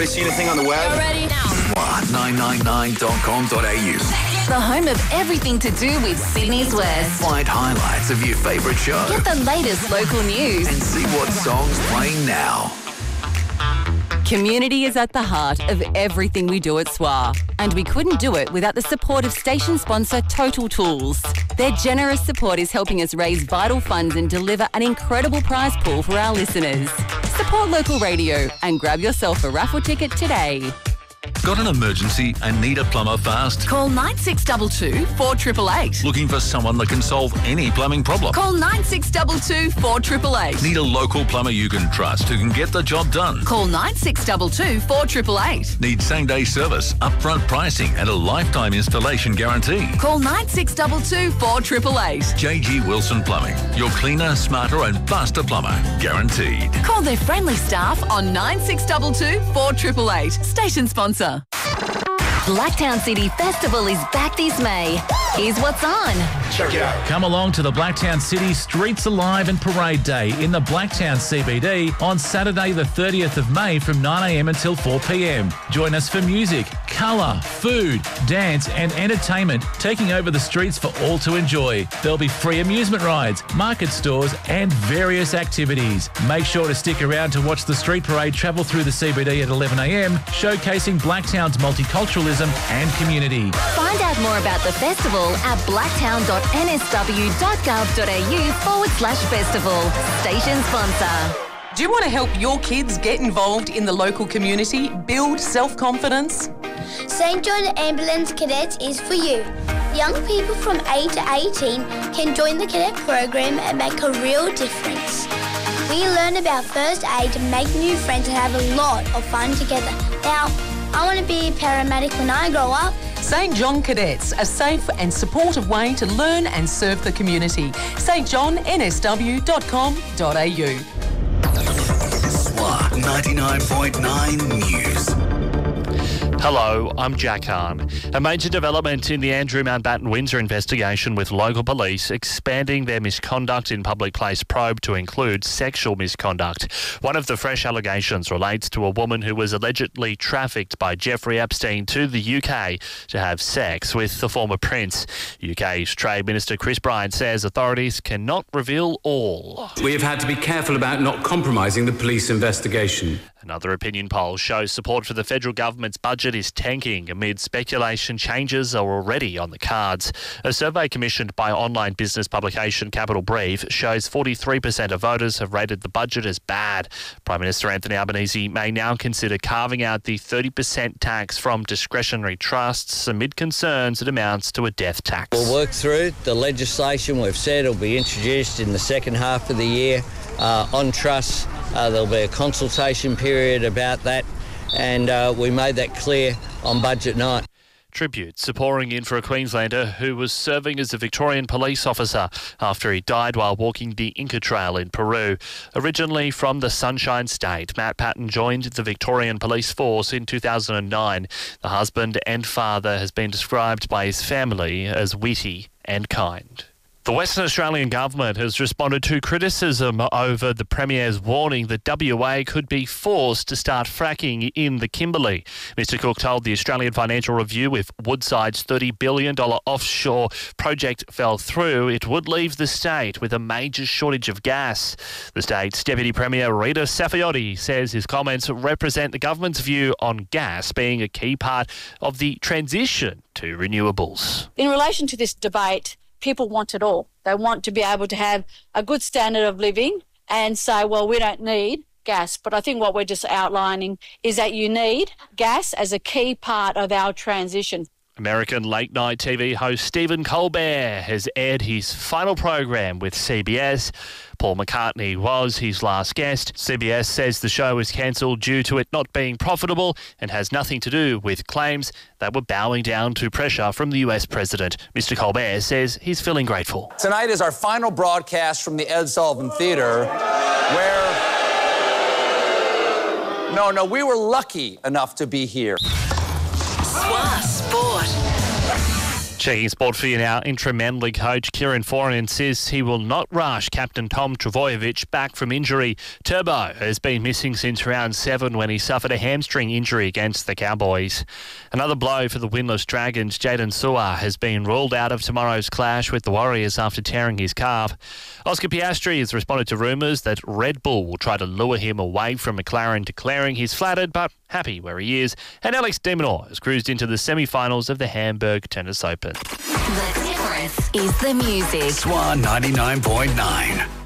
Anybody see anything on the web? You're ready now. 999.com.au. The home of everything to do with Sydney's West. Find highlights of your favourite show. Get the latest local news. And see what songs playing now. Community is at the heart of everything we do at SWA, and we couldn't do it without the support of station sponsor Total Tools. Their generous support is helping us raise vital funds and deliver an incredible prize pool for our listeners. Support local radio and grab yourself a raffle ticket today. Got an emergency and need a plumber fast? Call 9622 4888. Looking for someone that can solve any plumbing problem? Call 9622 4888. Need a local plumber you can trust who can get the job done? Call 9622 4888. Need same-day service, upfront pricing and a lifetime installation guarantee? Call 9622 4888. JG Wilson Plumbing. Your cleaner, smarter and faster plumber. Guaranteed. Call their friendly staff on 9622 4888. Station sponsor. Blacktown City Festival is back this May. Here's what's on. Check it out. Come along to the Blacktown City Streets Alive and Parade Day in the Blacktown CBD on Saturday the 30th of May from 9am until 4pm. Join us for music, colour, food, dance and entertainment taking over the streets for all to enjoy. There'll be free amusement rides, market stores and various activities. Make sure to stick around to watch the street parade travel through the CBD at 11am, showcasing Blacktown's multiculturalism and community. Find out more about the festival at blacktown.nsw.gov.au/festival. Station sponsor. Do you want to help your kids get involved in the local community, build self-confidence? St John Ambulance Cadets is for you. Young people from 8 to 18 can join the cadet program and make a real difference. We learn about first aid to make new friends and have a lot of fun together. Now, I want to be a paramedic when I grow up. St John Cadets, a safe and supportive way to learn and serve the community. stjohnnsw.com.au. SWA 99.9 News. Hello, I'm Jack Hahn. A major development in the Andrew Mountbatten Windsor investigation with local police expanding their misconduct in public place probe to include sexual misconduct. One of the fresh allegations relates to a woman who was allegedly trafficked by Jeffrey Epstein to the UK to have sex with the former prince. UK's Trade Minister Chris Bryant says authorities cannot reveal all. We have had to be careful about not compromising the police investigation. Another opinion poll shows support for the federal government's budget is tanking amid speculation changes are already on the cards. A survey commissioned by online business publication Capital Brief shows 43% of voters have rated the budget as bad. Prime Minister Anthony Albanese may now consider carving out the 30% tax from discretionary trusts amid concerns it amounts to a death tax. We'll work through the legislation. We've said it'll be introduced in the second half of the year on trusts. There'll be a consultation period about that, and we made that clear on budget night. Tributes are pouring in for a Queenslander who was serving as a Victorian police officer after he died while walking the Inca Trail in Peru. Originally from the Sunshine State, Matt Patton joined the Victorian Police Force in 2009. The husband and father has been described by his family as witty and kind. The Western Australian government has responded to criticism over the Premier's warning that WA could be forced to start fracking in the Kimberley. Mr Cook told the Australian Financial Review if Woodside's $30 billion offshore project fell through, it would leave the state with a major shortage of gas. The state's Deputy Premier Rita Saffioti says his comments represent the government's view on gas being a key part of the transition to renewables. In relation to this debate, people want it all. They want to be able to have a good standard of living and say, well, we don't need gas. But I think what we're just outlining is that you need gas as a key part of our transition. American late-night TV host Stephen Colbert has aired his final program with CBS. Paul McCartney was his last guest. CBS says the show was cancelled due to it not being profitable and has nothing to do with claims that were bowing down to pressure from the US president. Mr Colbert says he's feeling grateful. Tonight is our final broadcast from the Ed Sullivan Theatre, where... No, we were lucky enough to be here. SWA Sport. Checking sport for you now, interim Manly coach Kieran Foran insists he will not rush captain Tom Trbojevic back from injury. Turbo has been missing since round 7 when he suffered a hamstring injury against the Cowboys. Another blow for the winless Dragons. Jaden Su'A has been ruled out of tomorrow's clash with the Warriors after tearing his calf. Oscar Piastri has responded to rumours that Red Bull will try to lure him away from McLaren, declaring he's flattered but happy where he is. And Alex de Minaur has cruised into the semi-finals of the Hamburg Tennis Open. The difference is the music. SWA 99.9.